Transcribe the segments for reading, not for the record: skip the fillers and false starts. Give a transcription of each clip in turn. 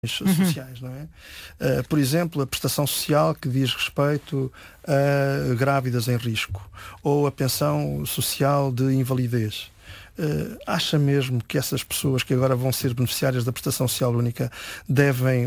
sociais, não é? Por exemplo, a prestação social que diz respeito a grávidas em risco, ou a pensão social de invalidez. Acha mesmo que essas pessoas que agora vão ser beneficiárias da prestação social única devem,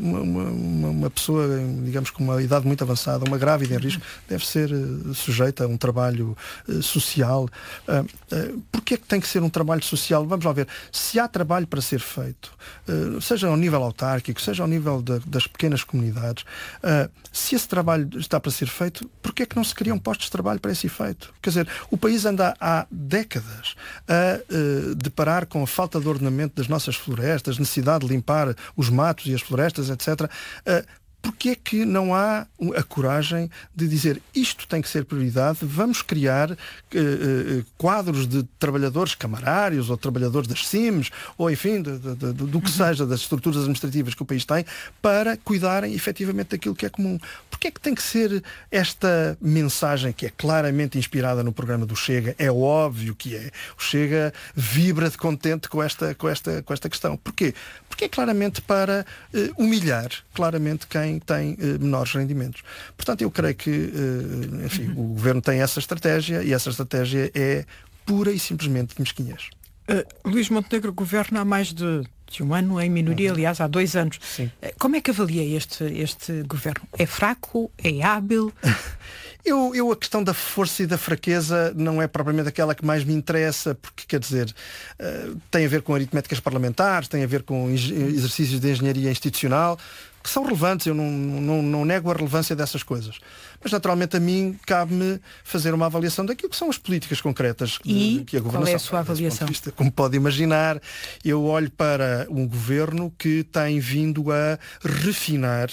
uma pessoa, digamos, com uma idade muito avançada, uma grávida em risco, deve ser sujeita a um trabalho social? Porquê é que tem que ser um trabalho social? Vamos lá ver, se há trabalho para ser feito, seja ao nível autárquico, seja ao nível das pequenas comunidades, se esse trabalho está para ser feito, porquê é que não se criam postos de trabalho para esse efeito? Quer dizer, o país anda há décadas a deparar com a falta de ordenamento das nossas florestas, necessidade de limpar os matos e as florestas, etc. Porquê é que não há a coragem de dizer isto tem que ser prioridade, vamos criar quadros de trabalhadores camarários ou trabalhadores das CIMs, ou enfim, do que seja, das estruturas administrativas que o país tem, para cuidarem efetivamente daquilo que é comum? Porquê é que tem que ser esta mensagem que é claramente inspirada no programa do Chega? É óbvio que é. O Chega vibra de contente com esta questão. Porquê? Porque é claramente para humilhar claramente quem tem menores rendimentos. Portanto, eu creio que enfim, o Governo tem essa estratégia e essa estratégia é pura e simplesmente de mesquinhez. Luís Montenegro governa há mais de um ano, em minoria, aliás, há 2 anos. Sim. Como é que avalia este governo? É fraco? É hábil? Eu a questão da força e da fraqueza não é propriamente aquela que mais me interessa, porque, quer dizer, tem a ver com aritméticas parlamentares, tem a ver com exercícios de engenharia institucional, que são relevantes, eu não nego a relevância dessas coisas. Mas, naturalmente, a mim cabe-me fazer uma avaliação daquilo que são as políticas concretas que a governação... Qual é a sua avaliação? Como pode imaginar, eu olho para um governo que tem vindo a refinar,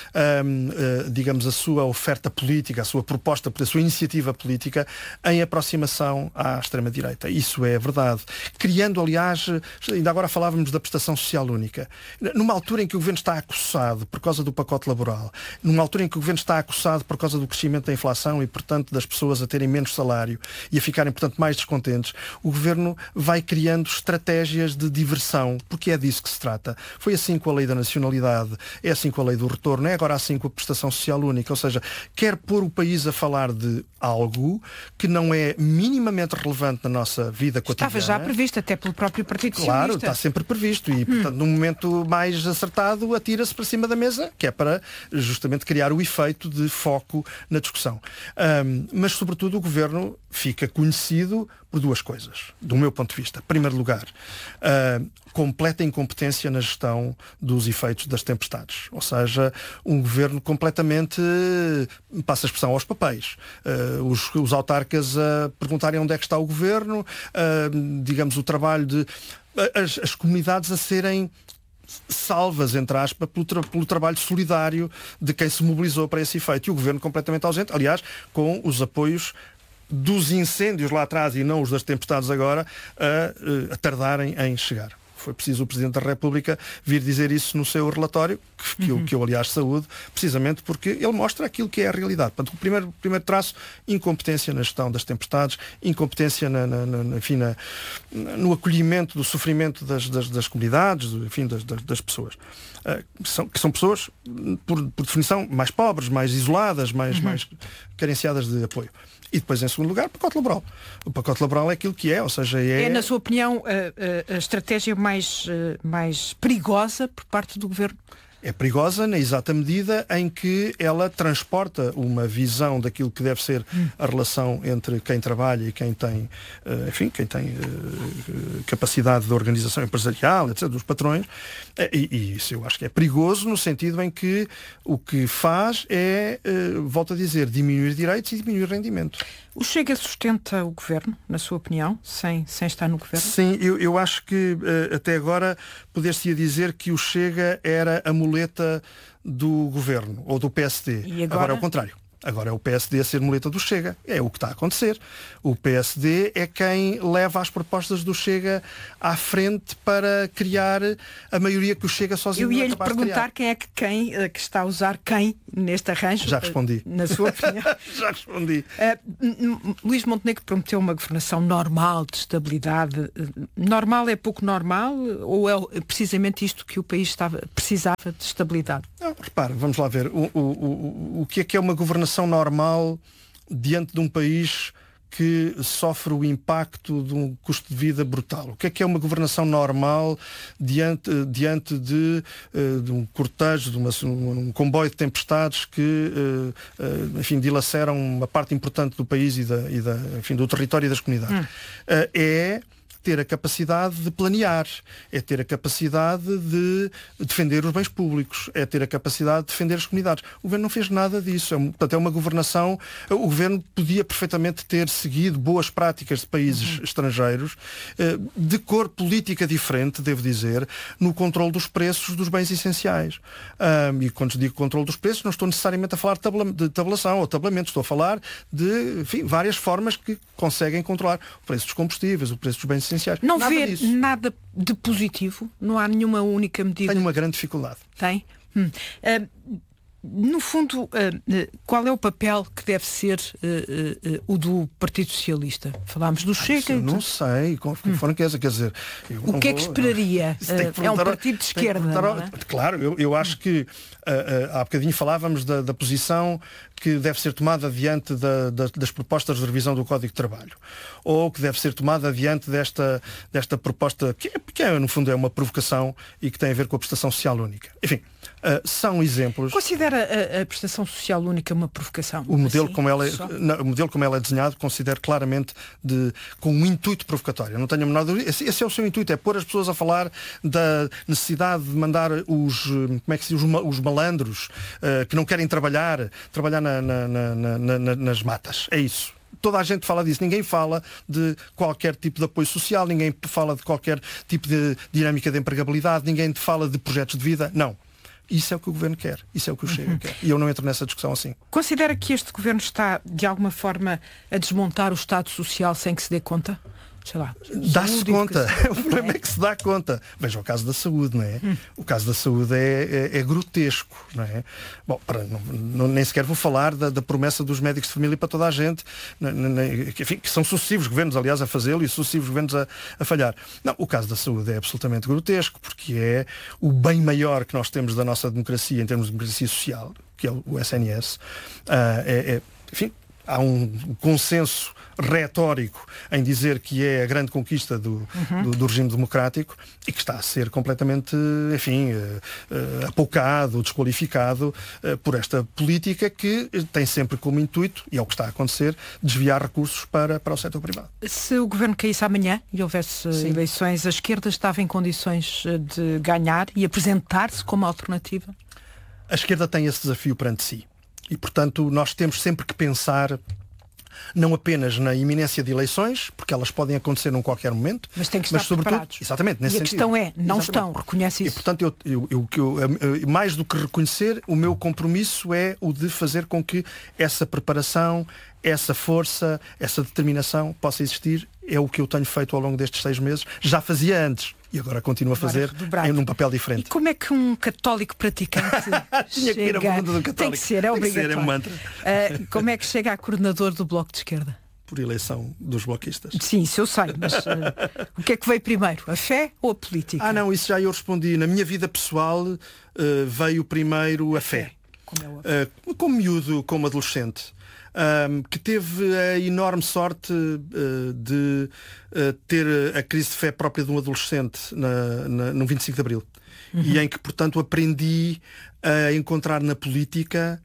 digamos, a sua oferta política, a sua proposta, a sua iniciativa política em aproximação à extrema-direita. Isso é verdade. Criando, aliás, ainda agora falávamos da prestação social única. Numa altura em que o governo está acossado por causa do pacote laboral, numa altura em que o governo está acossado por causa do crescimento da inflação e, portanto, das pessoas a terem menos salário e a ficarem, portanto, mais descontentes, o governo vai criando estratégias de diversão, porque é disso que se trata. Foi assim com a lei da nacionalidade, é assim com a lei do retorno, é agora assim com a prestação social única, ou seja, quer pôr o país a falar de algo que não é minimamente relevante na nossa vida cotidiana. Estava já previsto, até pelo próprio Partido Socialista. Claro, está sempre previsto e, portanto, no momento mais acertado, atira-se para cima da mesa, que é para justamente criar o efeito de foco na discussão. Mas, sobretudo, o Governo fica conhecido por 2 coisas, do meu ponto de vista. Em primeiro lugar, completa incompetência na gestão dos efeitos das tempestades. Ou seja, um Governo completamente, passa a expressão, aos papéis. Os autarcas a perguntarem onde é que está o Governo, digamos, o trabalho de... As comunidades a serem salvas, entre aspas, pelo trabalho solidário de quem se mobilizou para esse efeito. E o Governo completamente ausente, aliás, com os apoios dos incêndios lá atrás e não os das tempestades agora, a tardarem em chegar. Foi preciso o Presidente da República vir dizer isso no seu relatório, que eu aliás saúdo, precisamente porque ele mostra aquilo que é a realidade. Portanto, o primeiro traço, incompetência na gestão das tempestades, incompetência no acolhimento do sofrimento das comunidades, enfim, das pessoas. Que são pessoas, por definição, mais pobres, mais isoladas, mais carenciadas de apoio. E depois, em segundo lugar, o pacote laboral. O pacote laboral é aquilo que é, ou seja, é, na sua opinião, a estratégia mais perigosa por parte do Governo? É perigosa na exata medida em que ela transporta uma visão daquilo que deve ser a relação entre quem trabalha e quem tem, quem tem capacidade de organização empresarial, etc., dos patrões, e isso eu acho que é perigoso no sentido em que o que faz é, volto a dizer, diminuir direitos e diminuir rendimento. O Chega sustenta o Governo, na sua opinião, sem estar no Governo? Sim, eu acho que até agora poder-se dizer que o Chega era a muleta do Governo, ou do PSD. E agora é o contrário. Agora é o PSD a ser muleta do Chega. É o que está a acontecer. O PSD é quem leva as propostas do Chega à frente para criar a maioria que o Chega sozinho não é capaz de criar. Eu ia lhe perguntar quem é que está a usar quem neste arranjo. Já respondi. Na sua opinião. Já respondi. Luís Montenegro prometeu uma governação normal, de estabilidade. Normal é pouco normal ou é precisamente isto que o país precisava de estabilidade? Não, repare, vamos lá ver. O que é uma governação normal diante de um país que sofre o impacto de um custo de vida brutal? O que é uma governação normal diante de um cortejo, de um comboio de tempestades que enfim, dilaceram uma parte importante do país enfim, do território e das comunidades? É ter a capacidade de planear, é ter a capacidade de defender os bens públicos, é ter a capacidade de defender as comunidades. O governo não fez nada disso. Portanto, é uma governação. O governo podia perfeitamente ter seguido boas práticas de países estrangeiros, de cor política diferente, devo dizer, no controle dos preços dos bens essenciais. E quando digo controle dos preços, não estou necessariamente a falar de tabelação ou tabelamento, estou a falar de, enfim, várias formas que conseguem controlar o preço dos combustíveis, o preço dos bens essenciais. Não vê nada de positivo? Não há nenhuma única medida? Tenho uma grande dificuldade. Tem? No fundo, qual é o papel que deve ser o do Partido Socialista? Falámos do Chega. Não sei, com franqueza, quer dizer... O que é que esperaria? É um partido de esquerda, não é? Claro, eu acho que há bocadinho falávamos da posição que deve ser tomada diante das propostas de revisão do Código de Trabalho, ou que deve ser tomada diante desta proposta, que no fundo é uma provocação e que tem a ver com a prestação social única. Enfim, são exemplos. Considera a prestação social única uma provocação? O modelo, como ela é desenhado, considero claramente com um intuito provocatório. Não tenho a menor dúvida. Esse é o seu intuito, é pôr as pessoas a falar da necessidade de mandar os malandros que não querem trabalhar nas matas. É isso. Toda a gente fala disso. Ninguém fala de qualquer tipo de apoio social, ninguém fala de qualquer tipo de dinâmica de empregabilidade, ninguém fala de projetos de vida. Não. Isso é o que o Governo quer. Isso é o que o Chega quer. E eu não entro nessa discussão assim. Considera que este Governo está, de alguma forma, a desmontar o Estado Social sem que se dê conta? Sei lá. Dá-se conta. O problema é que se dá conta. Veja o caso da saúde, não é? O caso da saúde é grotesco, não é? Bom, nem sequer vou falar da promessa dos médicos de família para toda a gente, enfim, que são sucessivos governos, aliás, a fazê-lo e sucessivos governos a falhar. Não, o caso da saúde é absolutamente grotesco, porque é o bem maior que nós temos da nossa democracia, em termos de democracia social, que é o SNS. Enfim, há um consenso retórico em dizer que é a grande conquista do regime democrático e que está a ser completamente, enfim, apoucado, desqualificado por esta política que tem sempre como intuito, e é o que está a acontecer, desviar recursos para o setor privado. Se o governo caísse amanhã e houvesse eleições, a esquerda estava em condições de ganhar e apresentar-se como alternativa? A esquerda tem esse desafio perante si. E, portanto, nós temos sempre que pensar não apenas na iminência de eleições, porque elas podem acontecer num qualquer momento, mas tem que estar preparados. Exatamente, nesse sentido. E a questão é, não estão, reconhece isso. E, portanto, mais do que reconhecer, o meu compromisso é o de fazer com que essa preparação, essa força, essa determinação possa existir. É o que eu tenho feito ao longo destes 6 meses. Já fazia antes. E agora continuo a fazer num papel diferente. E como é que um católico praticante Tinha que ir a pergunta do católico. Tem que ser, é obrigatório. É um mantra. Como é que chega a coordenador do Bloco de Esquerda? Por eleição dos bloquistas. Sim, isso eu sei, mas o que é que veio primeiro? A fé ou a política? Não, isso já eu respondi. Na minha vida pessoal veio primeiro a fé. Como é o fé? Como miúdo, como adolescente. Que teve a enorme sorte de ter a crise de fé própria de um adolescente no 25 de Abril. E em que, portanto, aprendi a encontrar na política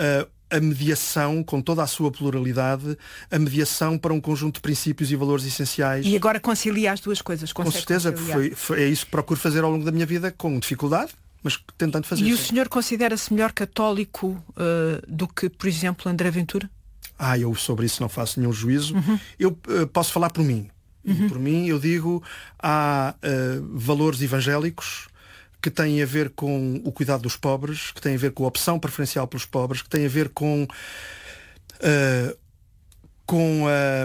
a mediação, com toda a sua pluralidade, a mediação para um conjunto de princípios e valores essenciais. E agora concilia as duas coisas? Com certeza, é isso que procuro fazer ao longo da minha vida, com dificuldade, mas tentando fazer. E o senhor considera-se melhor católico do que, por exemplo, André Ventura? Eu sobre isso não faço nenhum juízo. Eu posso falar por mim. Por mim, eu digo, há valores evangélicos que têm a ver com o cuidado dos pobres, que têm a ver com a opção preferencial pelos pobres, que têm a ver com com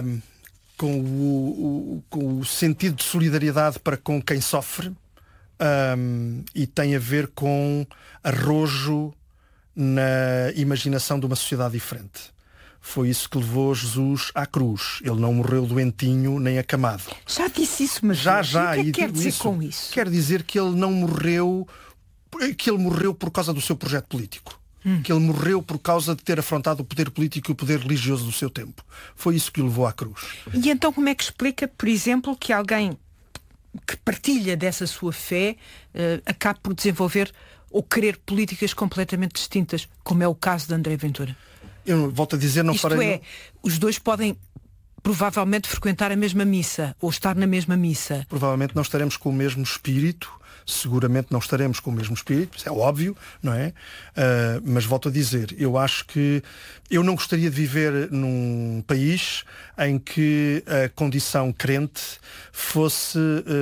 o sentido de solidariedade para com quem sofre, e tem a ver com arrojo na imaginação de uma sociedade diferente. Foi isso que levou Jesus à cruz. Ele não morreu doentinho nem acamado. Já disse isso, mas já. O que é que quer dizer com isso? Quer dizer que ele não morreu, que ele morreu por causa do seu projeto político. Que ele morreu por causa de ter afrontado o poder político e o poder religioso do seu tempo. Foi isso que o levou à cruz. E então como é que explica, por exemplo, que alguém que partilha dessa sua fé acabe por desenvolver ou querer políticas completamente distintas, como é o caso de André Ventura? Eu volto a dizer, não Isto farei... é, os dois podem provavelmente frequentar a mesma missa ou estar na mesma missa. Provavelmente não estaremos com o mesmo espírito, seguramente não estaremos com o mesmo espírito, isso é óbvio, não é? Mas volto a dizer, eu acho que eu não gostaria de viver num país em que a condição crente fosse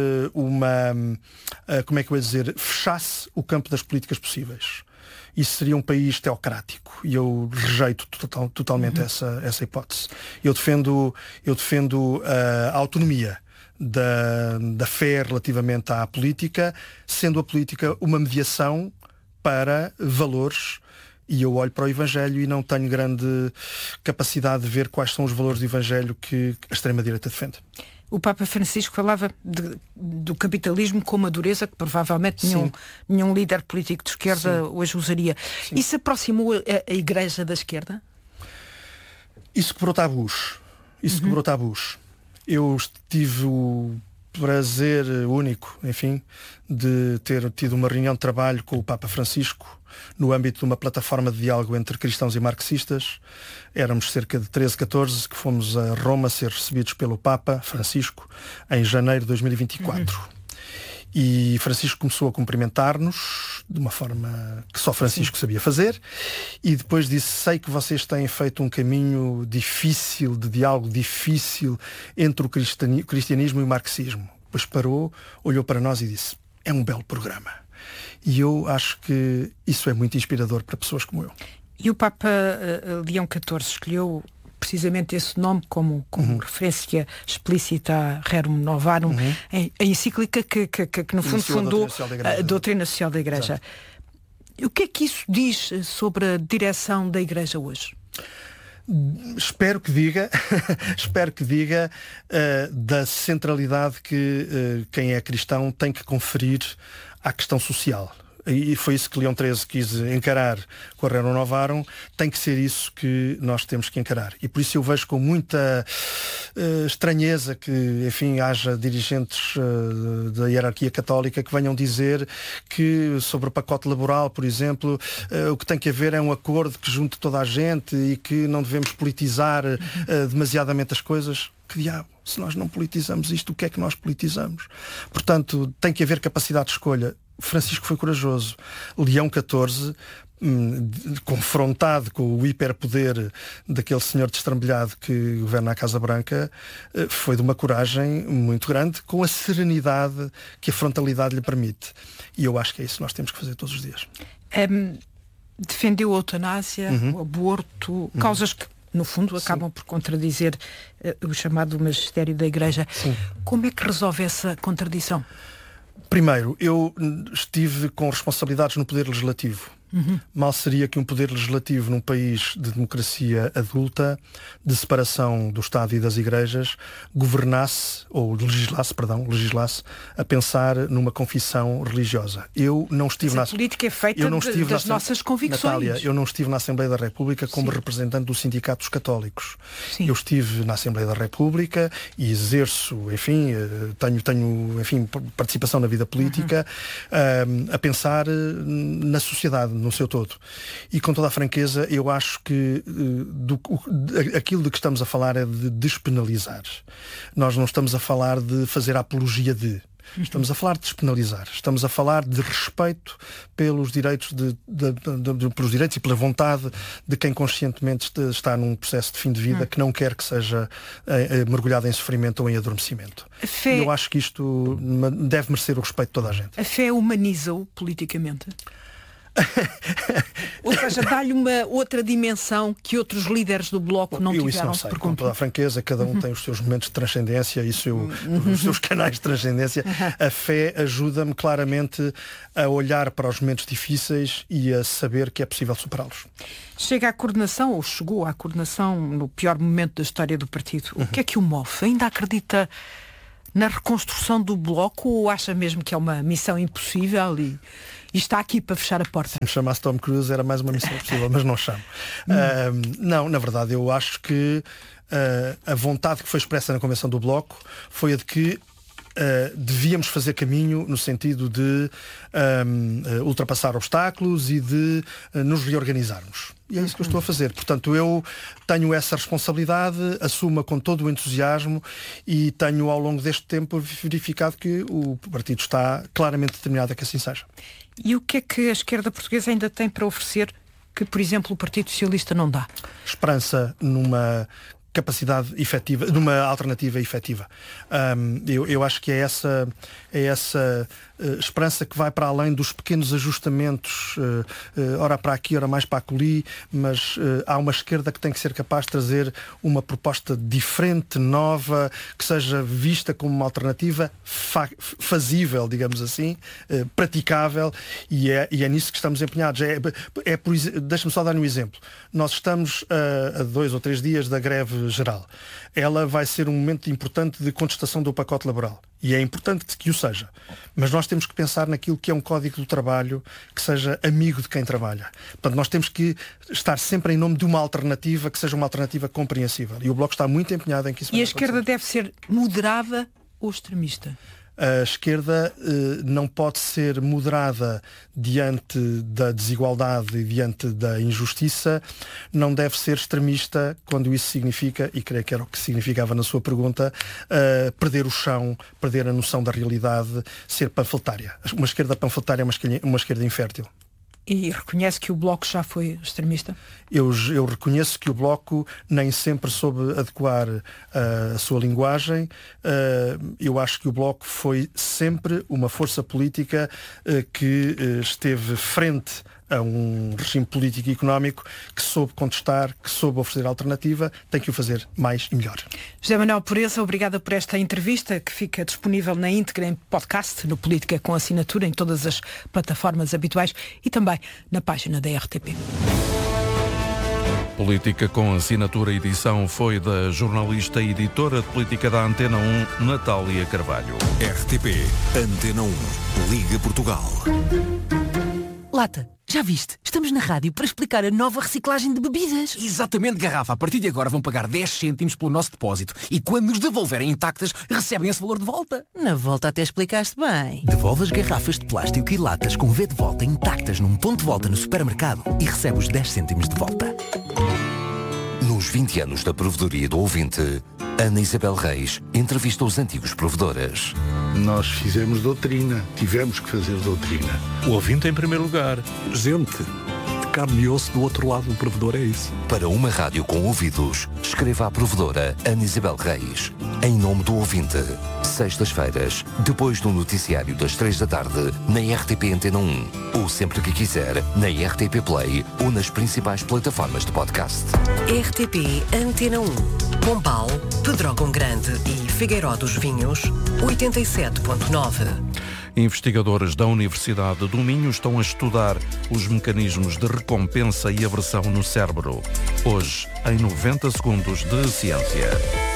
como é que eu ia dizer, fechasse o campo das políticas possíveis. Isso seria um país teocrático e eu rejeito totalmente essa hipótese. Eu defendo a autonomia da fé relativamente à política, sendo a política uma mediação para valores, e eu olho para o Evangelho e não tenho grande capacidade de ver quais são os valores do Evangelho que a extrema-direita defende. O Papa Francisco falava do capitalismo com uma dureza que provavelmente nenhum líder político de esquerda hoje usaria. Sim. Isso aproximou a Igreja da esquerda? Isso quebrou tabus. Quebrou tabus. Eu tive o prazer único, enfim, de ter tido uma reunião de trabalho com o Papa Francisco no âmbito de uma plataforma de diálogo entre cristãos e marxistas. Éramos cerca de 13, 14 que fomos a Roma ser recebidos pelo Papa Francisco em janeiro de 2024. E Francisco começou a cumprimentar-nos de uma forma que só Francisco sabia fazer, e depois disse: sei que vocês têm feito um caminho difícil, de diálogo difícil entre o cristianismo e o marxismo. Depois parou, olhou para nós e disse: é um belo programa. E eu acho que isso é muito inspirador para pessoas como eu. E o Papa Leão XIV escolheu precisamente esse nome como referência explícita a Rerum Novarum, a encíclica que no fundo fundou a doutrina social da Igreja. O que é que isso diz sobre a direção da Igreja hoje? Espero que diga da centralidade que quem é cristão tem que conferir à questão social. E foi isso que Leão XIII quis encarar com a Rerum Novarum. Tem que ser isso que nós temos que encarar. E por isso eu vejo com muita estranheza que, enfim, haja dirigentes da hierarquia católica que venham dizer que sobre o pacote laboral, por exemplo, o que tem que haver é um acordo que junte toda a gente e que não devemos politizar demasiadamente as coisas. Que diabo? Se nós não politizamos isto, o que é que nós politizamos? Portanto, tem que haver capacidade de escolha. Francisco foi corajoso. Leão XIV, confrontado com o hiperpoder daquele senhor destrambelhado que governa a Casa Branca, foi de uma coragem muito grande, com a serenidade que a frontalidade lhe permite. E eu acho que é isso que nós temos que fazer todos os dias. Defendeu a eutanásia, o aborto, causas que no fundo acabam por contradizer o chamado magistério da Igreja. Sim. Como é que resolve essa contradição? Primeiro, eu estive com responsabilidades no Poder Legislativo. Mal seria que um Poder Legislativo num país de democracia adulta, de separação do Estado e das Igrejas, legislasse a pensar numa confissão religiosa. Eu não estive a política é feita das nossas convicções. Natália, eu não estive na Assembleia da República como representante dos sindicatos católicos. Sim. Eu estive na Assembleia da República e exerço, enfim, tenho participação na vida política, a pensar na sociedade, no seu todo. E com toda a franqueza, eu acho que aquilo de que estamos a falar é de despenalizar. Nós não estamos a falar de fazer a apologia de. Estamos a falar de despenalizar. Estamos a falar de respeito pelos direitos, pelos direitos e pela vontade de quem conscientemente está num processo de fim de vida que não quer que seja mergulhado em sofrimento ou em adormecimento. Eu acho que isto deve merecer o respeito de toda a gente. A fé humaniza-o politicamente? Ou seja, dá-lhe uma outra dimensão que outros líderes do Bloco não tiveram. Isso não sei, com toda a franqueza, cada um tem os seus momentos de transcendência e os seus canais de transcendência. A fé ajuda-me claramente a olhar para os momentos difíceis e a saber que é possível superá-los. Chega à coordenação, ou chegou à coordenação no pior momento da história do partido. O que é que o move? Ainda acredita na reconstrução do Bloco ou acha mesmo que é uma missão impossível e está aqui para fechar a porta? Se me chamasse Tom Cruise era mais uma missão impossível, mas não chamo. Não, na verdade eu acho que a vontade que foi expressa na Convenção do Bloco foi a de que devíamos fazer caminho no sentido de ultrapassar obstáculos e de nos reorganizarmos. E é isso que eu estou a fazer. Portanto, eu tenho essa responsabilidade, assumo-a com todo o entusiasmo e tenho ao longo deste tempo verificado que o partido está claramente determinado a que assim seja. E o que é que a esquerda portuguesa ainda tem para oferecer que, por exemplo, o Partido Socialista não dá? Esperança numa capacidade efetiva, numa alternativa efetiva. Eu acho que é essa esperança que vai para além dos pequenos ajustamentos, ora para aqui, ora mais para acolhi, mas há uma esquerda que tem que ser capaz de trazer uma proposta diferente, nova, que seja vista como uma alternativa fazível, digamos assim, praticável, e é nisso que estamos empenhados. Deixa-me só dar um exemplo. Nós estamos a 2 ou 3 dias da greve geral. Ela vai ser um momento importante de contestação do pacote laboral. E é importante que o seja. Mas nós temos que pensar naquilo que é um código do trabalho que seja amigo de quem trabalha. Portanto, nós temos que estar sempre em nome de uma alternativa que seja uma alternativa compreensível. E o Bloco está muito empenhado em que isso. E a esquerda deve ser moderada ou extremista? A esquerda não pode ser moderada diante da desigualdade e diante da injustiça, não deve ser extremista quando isso significa, e creio que era o que significava na sua pergunta, perder o chão, perder a noção da realidade, ser panfletária. Uma esquerda panfletária é uma esquerda infértil. E reconhece que o Bloco já foi extremista? Eu reconheço que o Bloco nem sempre soube adequar a sua linguagem. Eu acho que o Bloco foi sempre uma força política que esteve frente a um regime político e económico que soube contestar, que soube oferecer alternativa, tem que o fazer mais e melhor. José Manuel Pureza, obrigada por esta entrevista que fica disponível na íntegra em podcast, no Política com Assinatura, em todas as plataformas habituais e também na página da RTP. Política com Assinatura, edição foi da jornalista e editora de política da Antena 1, Natália Carvalho. RTP, Antena 1, Liga Portugal. Lata, já viste? Estamos na rádio para explicar a nova reciclagem de bebidas. Exatamente, Garrafa. A partir de agora vão pagar 10 cêntimos pelo nosso depósito e quando nos devolverem intactas, recebem esse valor de volta. Na volta até explicaste bem. Devolve as garrafas de plástico e latas com V de volta intactas num ponto de volta no supermercado e recebe os 10 cêntimos de volta. Nos 20 anos da provedoria do ouvinte, Ana Isabel Reis entrevista os antigos provedores. Nós fizemos doutrina, tivemos que fazer doutrina. O ouvinte em primeiro lugar. Gente de carne e osso do outro lado do provedor, é isso. Para uma rádio com ouvidos, escreva à provedora Ana Isabel Reis. Em nome do ouvinte, sextas-feiras, depois do noticiário das 3 da tarde, na RTP Antena 1. Ou sempre que quiser, na RTP Play ou nas principais plataformas de podcast. RTP Antena 1. Pombal, Pedrógão Grande e Figueiró dos Vinhos, 87.9. Investigadores da Universidade do Minho estão a estudar os mecanismos de recompensa e aversão no cérebro. Hoje, em 90 segundos de ciência.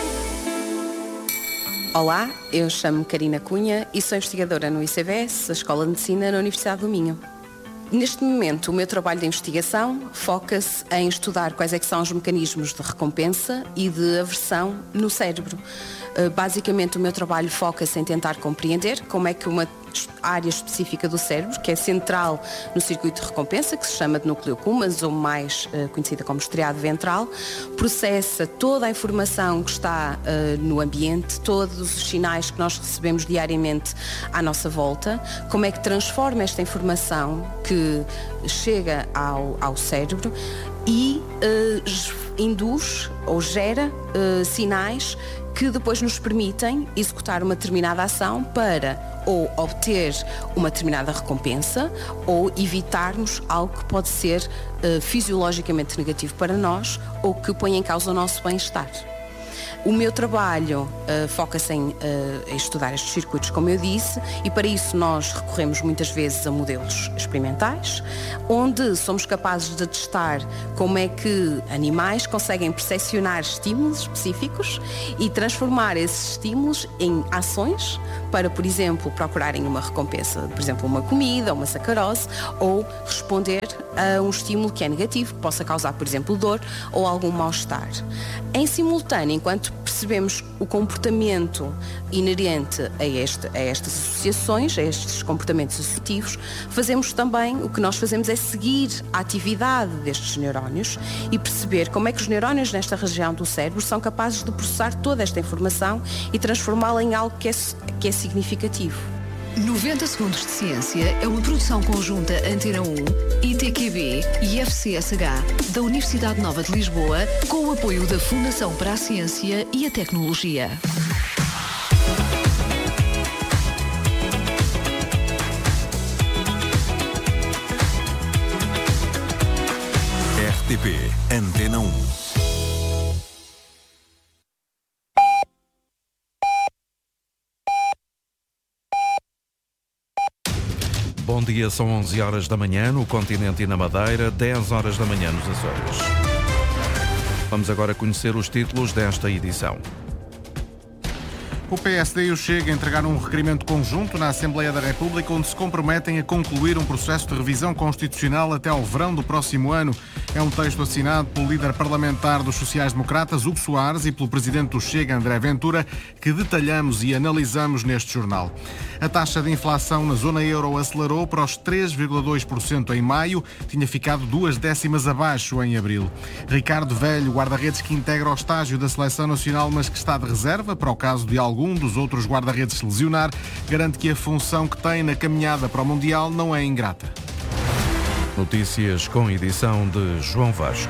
Olá, eu chamo-me Karina Cunha e sou investigadora no ICVS, a Escola de Medicina na Universidade do Minho. Neste momento, o meu trabalho de investigação foca-se em estudar quais é que são os mecanismos de recompensa e de aversão no cérebro. Basicamente, o meu trabalho foca-se em tentar compreender como é que uma área específica do cérebro, que é central no circuito de recompensa, que se chama de núcleo accumbens, ou mais conhecida como estriado ventral, processa toda a informação que está no ambiente, todos os sinais que nós recebemos diariamente à nossa volta, como é que transforma esta informação que chega ao cérebro e induz ou gera sinais que depois nos permitem executar uma determinada ação para ou obter uma determinada recompensa ou evitarmos algo que pode ser fisiologicamente negativo para nós ou que põe em causa o nosso bem-estar. O meu trabalho foca-se em estudar estes circuitos, como eu disse, e para isso nós recorremos muitas vezes a modelos experimentais, onde somos capazes de testar como é que animais conseguem percepcionar estímulos específicos e transformar esses estímulos em ações para, por exemplo, procurarem uma recompensa, por exemplo, uma comida, uma sacarose, ou responder a um estímulo que é negativo, que possa causar, por exemplo, dor ou algum mal-estar. Em simultâneo, enquanto percebemos o comportamento inerente a estas associações, a estes comportamentos associativos, fazemos também, o que nós fazemos é seguir a atividade destes neurónios e perceber como é que os neurónios nesta região do cérebro são capazes de processar toda esta informação e transformá-la em algo que é significativo. 90 Segundos de Ciência é uma produção conjunta Antena 1, ITQB e FCSH da Universidade Nova de Lisboa, com o apoio da Fundação para a Ciência e a Tecnologia. RTP Antena 1. Bom dia, são 11 horas da manhã no continente e na Madeira, 10 horas da manhã nos Açores. Vamos agora conhecer os títulos desta edição. O PSD e o Chega entregaram um requerimento conjunto na Assembleia da República onde se comprometem a concluir um processo de revisão constitucional até ao verão do próximo ano. É um texto assinado pelo líder parlamentar dos sociais-democratas, Hugo Soares, e pelo presidente do Chega, André Ventura, que detalhamos e analisamos neste jornal. A taxa de inflação na zona euro acelerou para os 3,2% em maio, tinha ficado 2 décimas abaixo em abril. Ricardo Velho, guarda-redes que integra o estágio da Seleção Nacional, mas que está de reserva para o caso de algum dos outros guarda-redes se lesionar, garante que a função que tem na caminhada para o Mundial não é ingrata. Notícias com edição de João Vasco.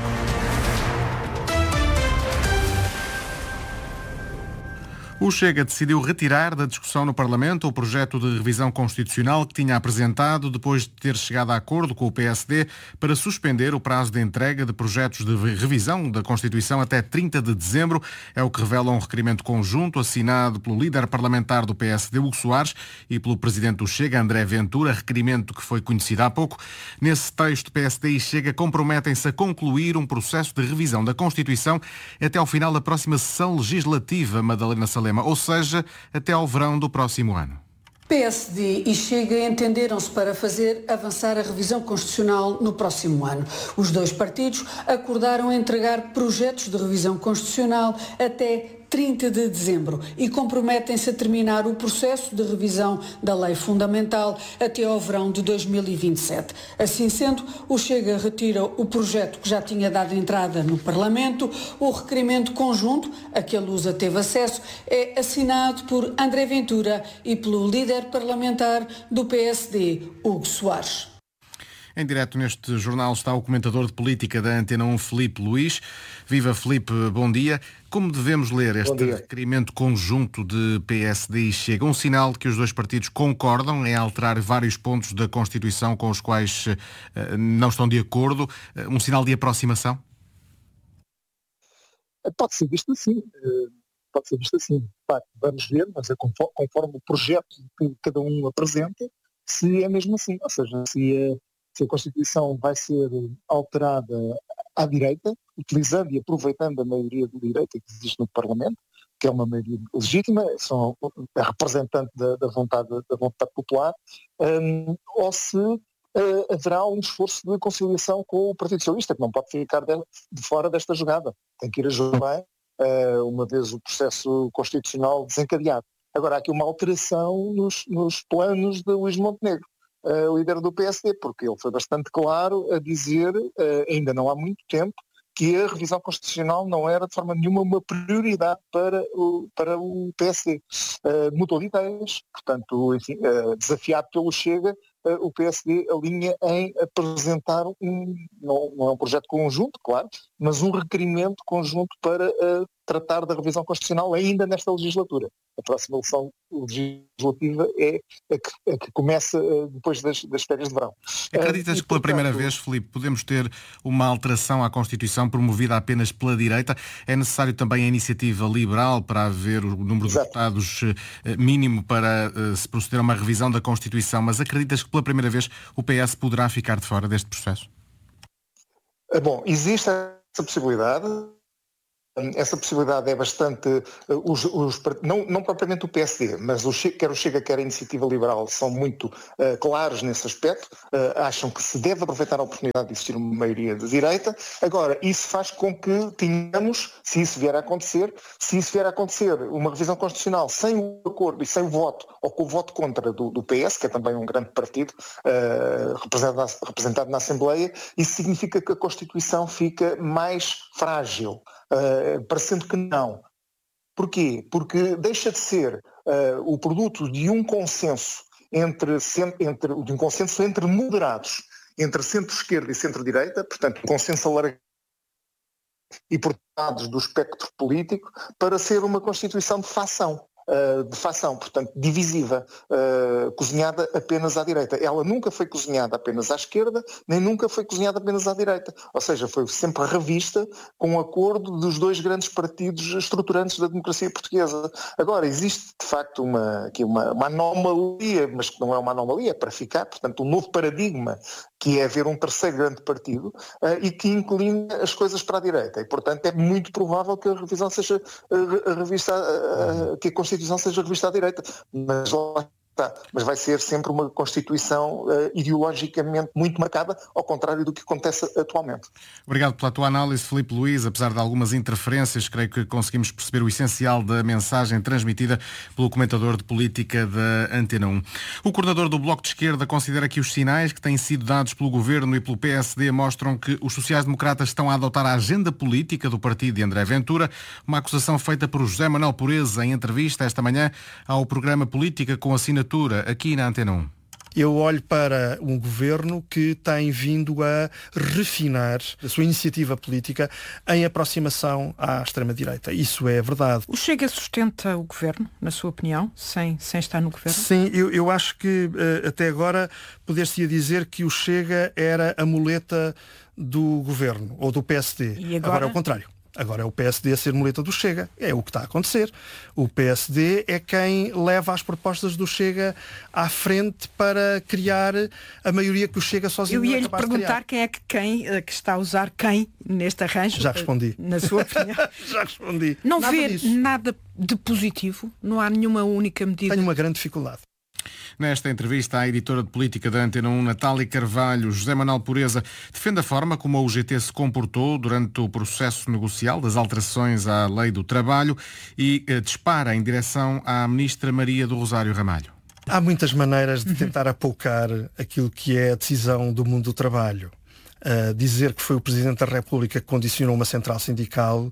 O Chega decidiu retirar da discussão no Parlamento o projeto de revisão constitucional que tinha apresentado depois de ter chegado a acordo com o PSD para suspender o prazo de entrega de projetos de revisão da Constituição até 30 de dezembro. É o que revela um requerimento conjunto assinado pelo líder parlamentar do PSD, Hugo Soares, e pelo presidente do Chega, André Ventura, requerimento que foi conhecido há pouco. Nesse texto, PSD e Chega comprometem-se a concluir um processo de revisão da Constituição até ao final da próxima sessão legislativa, Madalena Salema, ou seja, até ao verão do próximo ano. PSD e Chega entenderam-se para fazer avançar a revisão constitucional no próximo ano. Os dois partidos acordaram entregar projetos de revisão constitucional até 30 de dezembro e comprometem-se a terminar o processo de revisão da Lei Fundamental até ao verão de 2027. Assim sendo, o Chega retira o projeto que já tinha dado entrada no Parlamento. O requerimento conjunto, a que a Lusa teve acesso, é assinado por André Ventura e pelo líder parlamentar do PSD, Hugo Soares. Em direto neste jornal está o comentador de política da Antena 1, Filipe Luís. Viva, Filipe, bom dia. Como devemos ler este requerimento conjunto de PSD e Chega? Um sinal de que os dois partidos concordam em alterar vários pontos da Constituição com os quais não estão de acordo? Um sinal de aproximação? Pode ser visto assim. Vamos ver, mas é conforme o projeto que cada um apresenta, se é mesmo assim. Ou seja, se a Constituição vai ser alterada à direita, utilizando e aproveitando a maioria de direita que existe no Parlamento, que é uma maioria legítima, é representante da vontade popular, ou se haverá um esforço de conciliação com o Partido Socialista, que não pode ficar de fora desta jogada. Tem que ir a jogo bem, uma vez o processo constitucional desencadeado. Agora, há aqui uma alteração nos planos de Luís Montenegro, o líder do PSD, porque ele foi bastante claro a dizer, ainda não há muito tempo, que a revisão constitucional não era de forma nenhuma uma prioridade para o PSD. Mudou de ideias, portanto, enfim, desafiado pelo Chega, o PSD alinha em apresentar não é um projeto conjunto, claro, mas um requerimento conjunto para tratar da revisão constitucional ainda nesta legislatura. A próxima eleição legislativa é a que começa depois das férias de verão. Acreditas que pela primeira vez, Filipe, podemos ter uma alteração à Constituição promovida apenas pela direita? É necessário também a iniciativa liberal para haver o número de deputados mínimo para se proceder a uma revisão da Constituição, mas acreditas que pela primeira vez o PS poderá ficar de fora deste processo? Bom, existe essa possibilidade. Essa possibilidade é bastante... não propriamente o PSD, mas quer o Chega, quer a Iniciativa Liberal são muito claros nesse aspecto. Acham que se deve aproveitar a oportunidade de existir uma maioria de direita. Agora, isso faz com que tenhamos, se isso vier a acontecer, uma revisão constitucional sem o acordo e sem o voto, ou com o voto contra do PS, que é também um grande partido representado na Assembleia, isso significa que a Constituição fica mais frágil. Parecendo que não. Porquê? Porque deixa de ser o produto de um consenso entre moderados, entre centro-esquerda e centro-direita, portanto, um consenso alargado e por lados do espectro político, para ser uma Constituição de facção, portanto, divisiva, cozinhada apenas à direita. Ela nunca foi cozinhada apenas à esquerda, nem nunca foi cozinhada apenas à direita. Ou seja, foi sempre revista com o acordo dos dois grandes partidos estruturantes da democracia portuguesa. Agora, existe de facto uma anomalia, mas que não é uma anomalia, é para ficar, portanto, um novo paradigma, que é haver um terceiro grande partido e que inclina as coisas para a direita. E, portanto, é muito provável que a revisão seja revista, que a Constituição seja revista à direita, mas vai ser sempre uma Constituição ideologicamente muito marcada, ao contrário do que acontece atualmente. Obrigado pela tua análise, Filipe Luís. Apesar de algumas interferências, creio que conseguimos perceber o essencial da mensagem transmitida pelo comentador de política da Antena 1. O coordenador do Bloco de Esquerda considera que os sinais que têm sido dados pelo Governo e pelo PSD mostram que os sociais-democratas estão a adotar a agenda política do partido de André Ventura, uma acusação feita por José Manuel Pureza em entrevista esta manhã ao programa Política com assinatura aqui na Antena 1. Eu olho para um governo que tem vindo a refinar a sua iniciativa política em aproximação à extrema-direita. Isso é verdade. O Chega sustenta o governo, na sua opinião, sem estar no governo? Sim, eu acho que até agora poder-se dizer que o Chega era a muleta do governo ou do PSD. E agora é o contrário. Agora é o PSD a ser muleta do Chega. É o que está a acontecer. O PSD é quem leva as propostas do Chega à frente para criar a maioria que o Chega sozinho não é capaz de criar. Eu ia lhe perguntar quem é que está a usar quem neste arranjo. Já respondi. Na sua opinião. Já respondi. Não vê nada de positivo? Não há nenhuma única medida? Tenho uma grande dificuldade. Nesta entrevista à editora de política da Antena 1, Natália Carvalho, José Manuel Pureza defende a forma como a UGT se comportou durante o processo negocial das alterações à Lei do Trabalho e dispara em direção à ministra Maria do Rosário Ramalho. Há muitas maneiras de tentar apoucar aquilo que é a decisão do mundo do trabalho. Dizer que foi o Presidente da República que condicionou uma central sindical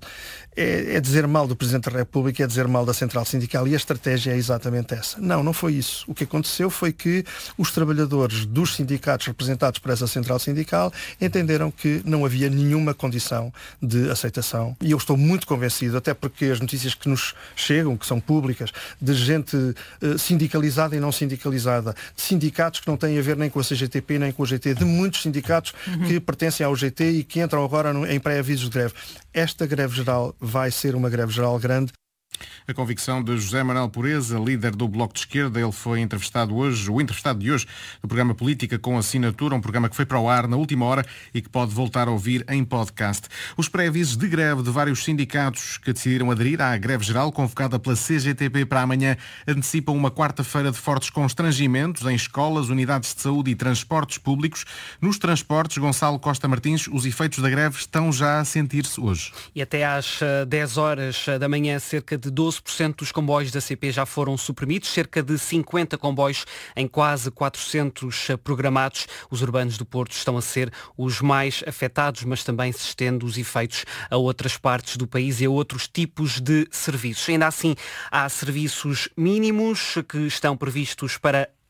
é dizer mal do Presidente da República, é dizer mal da central sindical, e a estratégia é exatamente essa. Não foi isso. O que aconteceu foi que os trabalhadores dos sindicatos representados por essa central sindical entenderam que não havia nenhuma condição de aceitação, e eu estou muito convencido, até porque as notícias que nos chegam, que são públicas, de gente sindicalizada e não sindicalizada, de sindicatos que não têm a ver nem com a CGTP nem com a UGT, de muitos sindicatos que pertencem ao UGT e que entram agora em pré-avisos de greve. Esta greve geral vai ser uma greve geral grande. A convicção de José Manuel Pureza, líder do Bloco de Esquerda. Ele foi entrevistado hoje, o entrevistado de hoje, do programa Política com Assinatura, um programa que foi para o ar na última hora e que pode voltar a ouvir em podcast. Os pré-avisos de greve de vários sindicatos que decidiram aderir à greve geral convocada pela CGTP para amanhã antecipam uma quarta-feira de fortes constrangimentos em escolas, unidades de saúde e transportes públicos. Nos transportes, Gonçalo Costa Martins, os efeitos da greve estão já a sentir-se hoje. E até às 10 horas da manhã, cerca de 12% dos comboios da CP já foram suprimidos, cerca de 50 comboios em quase 400 programados. Os urbanos do Porto estão a ser os mais afetados, mas também se estende os efeitos a outras partes do país e a outros tipos de serviços. Ainda assim, há serviços mínimos que estão previstos para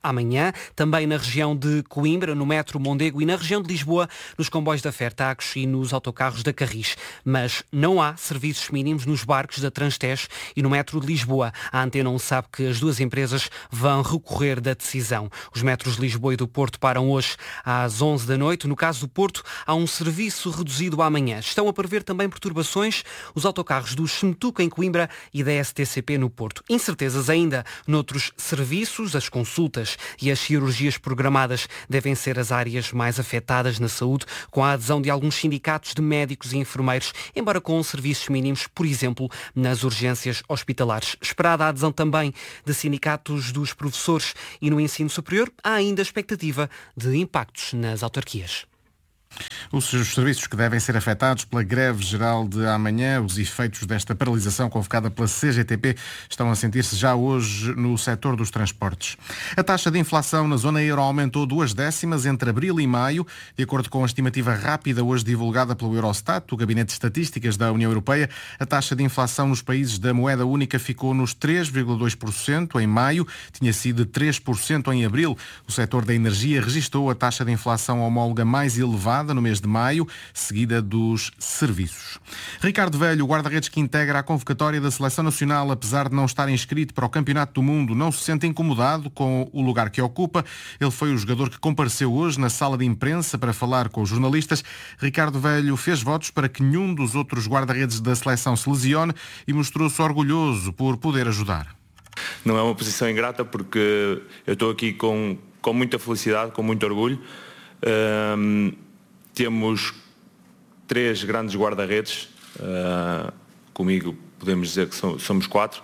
amanhã, também na região de Coimbra, no metro Mondego, e na região de Lisboa, nos comboios da Fertagos e nos autocarros da Carris. Mas não há serviços mínimos nos barcos da Transtejo e no metro de Lisboa. A Antena 1 sabe que as duas empresas vão recorrer da decisão. Os metros de Lisboa e do Porto param hoje às 11 da noite. No caso do Porto, há um serviço reduzido amanhã. Estão a prever também perturbações os autocarros do Xmetuca em Coimbra e da STCP no Porto. Incertezas ainda noutros serviços. As consultas e as cirurgias programadas devem ser as áreas mais afetadas na saúde, com a adesão de alguns sindicatos de médicos e enfermeiros, embora com serviços mínimos, por exemplo, nas urgências hospitalares. Esperada a adesão também de sindicatos dos professores e no ensino superior, há ainda expectativa de impactos nas autarquias. Os serviços que devem ser afetados pela greve geral de amanhã, os efeitos desta paralisação convocada pela CGTP estão a sentir-se já hoje no setor dos transportes. A taxa de inflação na zona euro aumentou 0,2 entre abril e maio, de acordo com a estimativa rápida hoje divulgada pelo Eurostat, o Gabinete de Estatísticas da União Europeia. A taxa de inflação nos países da moeda única ficou nos 3,2% em maio, tinha sido de 3% em abril. O setor da energia registrou a taxa de inflação homóloga mais elevada no mês de maio, seguida dos serviços. Ricardo Velho, o guarda-redes que integra a convocatória da Seleção Nacional, apesar de não estar inscrito para o Campeonato do Mundo, não se sente incomodado com o lugar que ocupa. Ele foi o jogador que compareceu hoje na sala de imprensa para falar com os jornalistas. Ricardo Velho fez votos para que nenhum dos outros guarda-redes da seleção se lesione e mostrou-se orgulhoso por poder ajudar. Não é uma posição ingrata porque eu estou aqui com muita felicidade, com muito orgulho. Temos 3 grandes guarda-redes, comigo podemos dizer que somos 4,